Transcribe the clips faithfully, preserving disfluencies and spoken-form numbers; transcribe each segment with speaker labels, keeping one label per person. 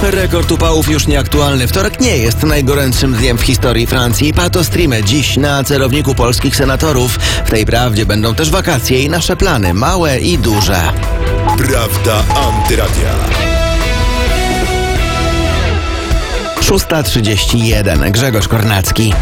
Speaker 1: Rekord upałów już nieaktualny. Wtorek nie jest najgorętszym dniem w historii Francji. Patostreamy dziś na celowniku polskich senatorów. W tej prawdzie będą też wakacje i nasze plany, małe i duże.
Speaker 2: Prawda Antyradia.
Speaker 1: szósta trzydzieści jeden. Grzegorz Kornacki.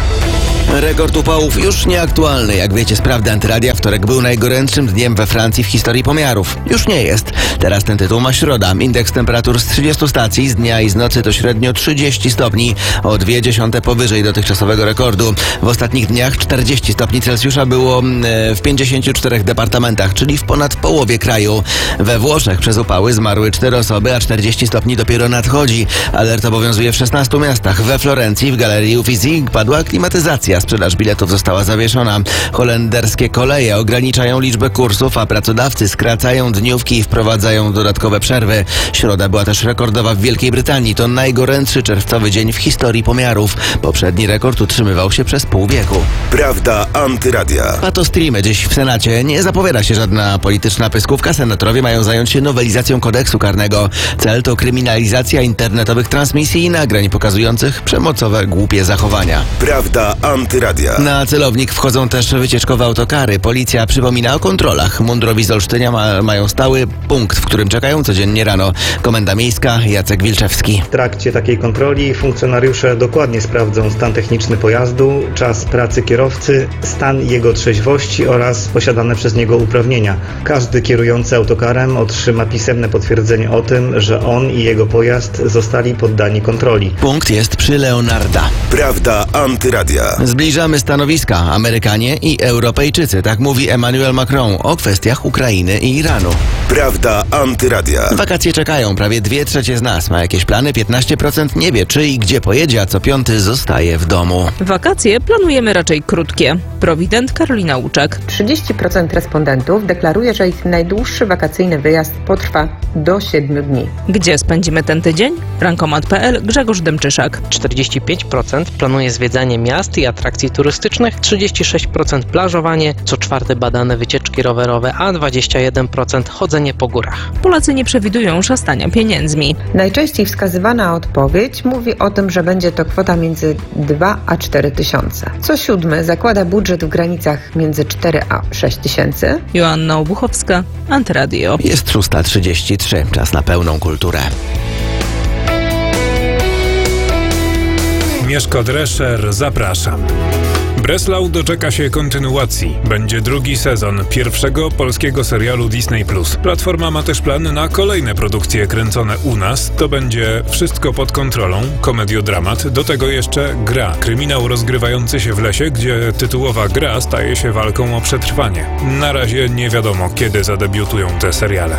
Speaker 1: Rekord upałów już nieaktualny. Jak wiecie z Prawdy Antyradia, wtorek był najgorętszym dniem we Francji w historii pomiarów. Już nie jest. Teraz ten tytuł ma środa. Indeks temperatur z trzydziestu stacji z dnia i z nocy to średnio trzydzieści stopni. O dwie dziesiąte powyżej dotychczasowego rekordu. W ostatnich dniach czterdzieści stopni Celsjusza było w pięćdziesięciu czterech departamentach, czyli w ponad połowie kraju. We Włoszech przez upały zmarły cztery osoby, a czterdzieści stopni dopiero nadchodzi. Alert obowiązuje w szesnastu miastach. We Florencji w Galerii Uffizi padła klimatyzacja. Sprzedaż biletów została zawieszona. Holenderskie koleje ograniczają liczbę kursów, a pracodawcy skracają dniówki i wprowadzają dodatkowe przerwy. Środa była też rekordowa w Wielkiej Brytanii. To najgorętszy czerwcowy dzień w historii pomiarów. Poprzedni rekord utrzymywał się przez pół wieku.
Speaker 2: Prawda Antyradia.
Speaker 1: Patostreamy dziś w Senacie. Nie zapowiada się żadna polityczna pyskówka. Senatorowie mają zająć się nowelizacją kodeksu karnego. Cel to kryminalizacja internetowych transmisji i nagrań pokazujących przemocowe, głupie zachowania.
Speaker 2: Prawda Antyradia.
Speaker 1: Na celownik wchodzą też wycieczkowe autokary. Policja przypomina o kontrolach. Mundurowi z Olsztynia ma, mają stały punkt, w którym czekają codziennie rano. Komenda Miejska Jacek Wilczewski.
Speaker 3: W trakcie takiej kontroli funkcjonariusze dokładnie sprawdzą stan techniczny pojazdu, czas pracy kierowcy, stan jego trzeźwości oraz posiadane przez niego uprawnienia. Każdy kierujący autokarem otrzyma pisemne potwierdzenie o tym, że on i jego pojazd zostali poddani kontroli.
Speaker 1: Punkt jest przy Leonarda.
Speaker 2: Prawda Antyradia.
Speaker 1: Zbliżamy stanowiska. Amerykanie i Europejczycy, tak mówi Emmanuel Macron o kwestiach Ukrainy i Iranu.
Speaker 2: Prawda Antyradia.
Speaker 1: Wakacje czekają. Prawie dwie trzecie z nas ma jakieś plany. piętnaście procent nie wie, czy i gdzie pojedzie, a co piąty zostaje w domu.
Speaker 4: Wakacje planujemy raczej krótkie. Prowident Karolina Łuczak.
Speaker 5: trzydzieści procent respondentów deklaruje, że ich najdłuższy wakacyjny wyjazd potrwa do siedmiu dni.
Speaker 4: Gdzie spędzimy ten tydzień? Rankomat kropka pe el, Grzegorz Dęczyszak.
Speaker 6: czterdzieści pięć procent planuje zwiedzanie miast i atrakcji turystycznych, trzydzieści sześć procent plażowanie, co czwarte badane wycieczki rowerowe, a dwadzieścia jeden procent chodzenie po górach.
Speaker 4: Polacy nie przewidują szastania pieniędzmi.
Speaker 5: Najczęściej wskazywana odpowiedź mówi o tym, że będzie to kwota między dwa a cztery tysiące. Co siódmy zakłada budżet w granicach między cztery a sześć tysięcy.
Speaker 4: Joanna Obuchowska, Antyradio.
Speaker 1: Jest szósta trzydzieści trzy. Czas na pełną kulturę.
Speaker 7: Mieszko Drescher, zapraszam. Breslau doczeka się kontynuacji. Będzie drugi sezon pierwszego polskiego serialu Disney plus. Platforma ma też plan na kolejne produkcje kręcone u nas. To będzie Wszystko pod kontrolą, komediodramat. Do tego jeszcze Gra, kryminał rozgrywający się w lesie, gdzie tytułowa gra staje się walką o przetrwanie. Na razie nie wiadomo, kiedy zadebiutują te seriale.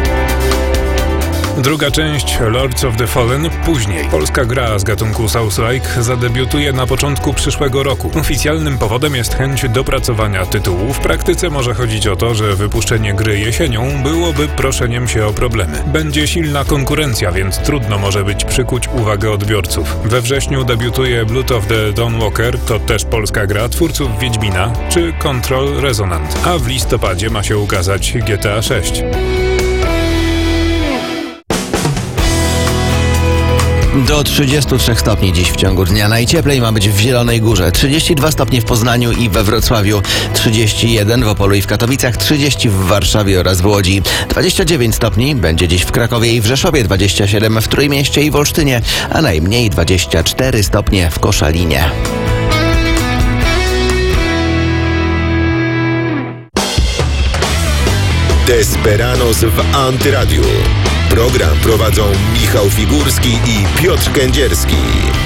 Speaker 7: Druga część Lords of the Fallen później. Polska gra z gatunku Souls-like zadebiutuje na początku przyszłego roku. Oficjalnym powodem jest chęć dopracowania tytułu. W praktyce może chodzić o to, że wypuszczenie gry jesienią byłoby proszeniem się o problemy. Będzie silna konkurencja, więc trudno może być przykuć uwagę odbiorców. We wrześniu debiutuje Blood of the Dawnwalker, to też polska gra twórców Wiedźmina, czy Control Resonant. A w listopadzie ma się ukazać G T A sześć.
Speaker 1: Do trzydziestu trzech stopni dziś w ciągu dnia. Najcieplej ma być w Zielonej Górze. trzydzieści dwa stopnie w Poznaniu i we Wrocławiu. trzydzieści jeden w Opolu i w Katowicach. trzydzieści w Warszawie oraz w Łodzi. dwadzieścia dziewięć stopni będzie dziś w Krakowie i w Rzeszowie. dwadzieścia siedem w Trójmieście i w Olsztynie. A najmniej dwadzieścia cztery stopnie w Koszalinie.
Speaker 2: Desperados w Antyradiu. Program prowadzą Michał Figurski i Piotr Kędzierski.